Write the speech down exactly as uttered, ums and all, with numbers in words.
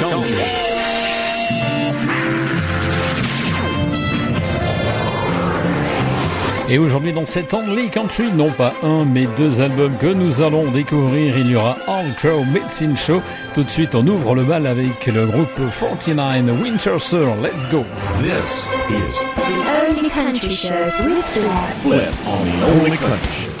Country. Et aujourd'hui dans cet Only Country, non pas un mais deux albums que nous allons découvrir. Il y aura All Crow Medicine Show. Tout de suite on ouvre le bal avec le groupe forty-nine Winchester. Let's go. This is The Only Country Show with Flip. Flip on the Only Country Show.